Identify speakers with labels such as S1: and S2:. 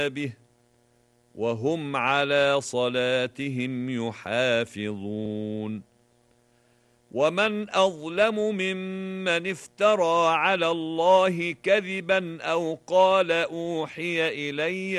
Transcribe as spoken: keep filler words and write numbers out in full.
S1: به وهم على صلاتهم يحافظون ومن أظلم ممن افترى على الله كذبا أو قال أوحي إلي